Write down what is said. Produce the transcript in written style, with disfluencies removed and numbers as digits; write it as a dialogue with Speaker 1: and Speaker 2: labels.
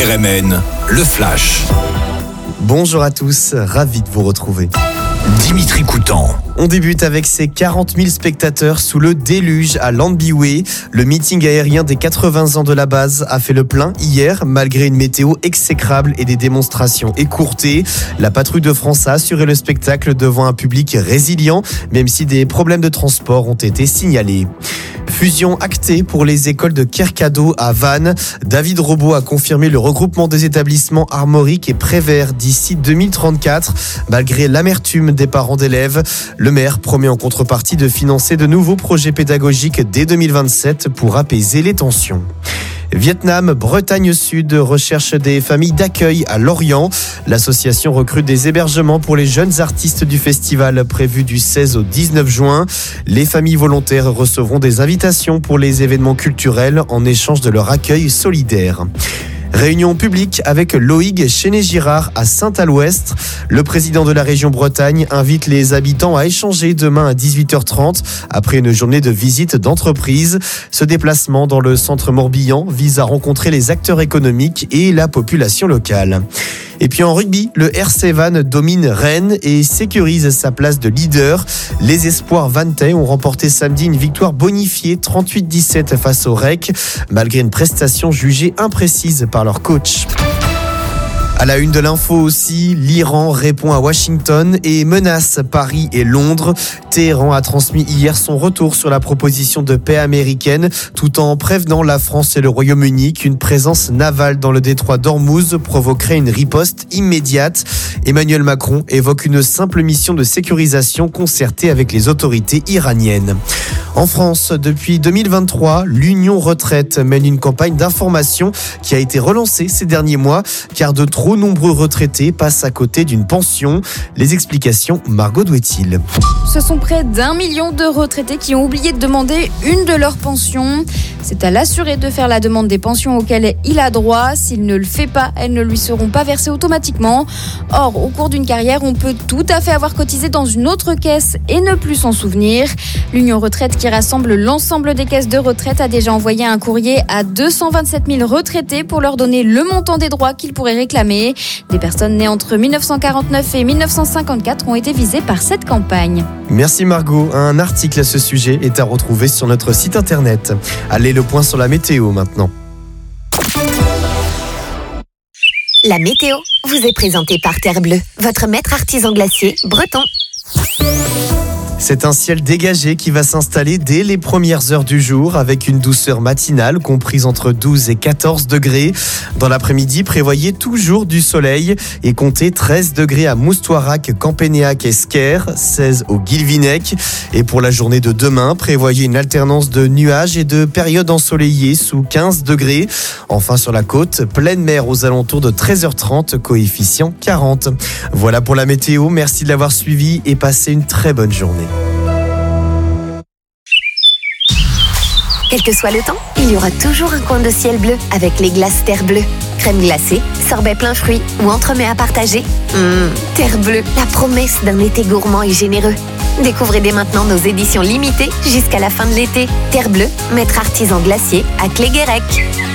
Speaker 1: RMN, le Flash.
Speaker 2: Bonjour à tous, ravi de vous retrouver.
Speaker 1: Dimitri Coutan.
Speaker 2: On débute avec ces 40 000 spectateurs sous le déluge à Lambioé. Le meeting aérien des 80 ans de la base a fait le plein hier, malgré une météo exécrable et des démonstrations écourtées. La patrouille de France a assuré le spectacle devant un public résilient, même si des problèmes de transport ont été signalés. Fusion actée pour les écoles de Kercado à Vannes. David Robot a confirmé le regroupement des établissements Armorique et Prévert d'ici 2034, malgré l'amertume des parents d'élèves. Le maire promet en contrepartie de financer de nouveaux projets pédagogiques dès 2027 pour apaiser les tensions. Vietnam, Bretagne Sud recherche des familles d'accueil à Lorient. L'association recrute des hébergements pour les jeunes artistes du festival prévu du 16 au 19 juin. Les familles volontaires recevront des invitations pour les événements culturels en échange de leur accueil solidaire. Réunion publique avec Loïg Chéné-Girard à Saint-Aloest. Le président de la région Bretagne invite les habitants à échanger demain à 18h30 après une journée de visite d'entreprise. Ce déplacement dans le centre Morbihan vise à rencontrer les acteurs économiques et la population locale. Et puis en rugby, le RC Vannes domine Rennes et sécurise sa place de leader. Les espoirs vannetais ont remporté samedi une victoire bonifiée 38-17 face au REC, malgré une prestation jugée imprécise par leur coach. À la une de l'info aussi, l'Iran répond à Washington et menace Paris et Londres. Téhéran a transmis hier son retour sur la proposition de paix américaine, tout en prévenant la France et le Royaume-Uni qu'une présence navale dans le détroit d'Ormuz provoquerait une riposte immédiate. Emmanuel Macron évoque une simple mission de sécurisation concertée avec les autorités iraniennes. En France, depuis 2023, l'Union Retraite mène une campagne d'information qui a été relancée ces derniers mois, car de trop nombreux retraités passent à côté d'une pension. Les explications, Margot Douetil.
Speaker 3: Ce sont près d'1 million de retraités qui ont oublié de demander une de leurs pensions. C'est à l'assuré de faire la demande des pensions auxquelles il a droit. S'il ne le fait pas, elles ne lui seront pas versées automatiquement. Or, au cours d'une carrière, on peut tout à fait avoir cotisé dans une autre caisse et ne plus s'en souvenir. L'Union Retraite, qui rassemble l'ensemble des caisses de retraite, a déjà envoyé un courrier à 227 000 retraités pour leur donner le montant des droits qu'ils pourraient réclamer. Des personnes nées entre 1949 et 1954 ont été visées par cette campagne.
Speaker 2: Merci Margot. Un article à ce sujet est à retrouver sur notre site internet. Allez, le point sur la météo maintenant.
Speaker 4: La météo vous est présentée par Terre Bleue, votre maître artisan glacier breton.
Speaker 2: C'est un ciel dégagé qui va s'installer dès les premières heures du jour avec une douceur matinale comprise entre 12 et 14 degrés. Dans l'après-midi, prévoyez toujours du soleil et comptez 13 degrés à Moustoirac, Campénéac et Sker, 16 au Guilvinec. Et pour la journée de demain, prévoyez une alternance de nuages et de périodes ensoleillées sous 15 degrés. Enfin sur la côte, pleine mer aux alentours de 13h30, coefficient 40. Voilà pour la météo, merci de l'avoir suivi et passez une très bonne journée.
Speaker 4: Quel que soit le temps, il y aura toujours un coin de ciel bleu avec les glaces Terre Bleue. Crème glacée, sorbet plein fruits ou entremets à partager. Terre Bleue, la promesse d'un été gourmand et généreux. Découvrez dès maintenant nos éditions limitées jusqu'à la fin de l'été. Terre Bleue, maître artisan glacier à Cléguérec.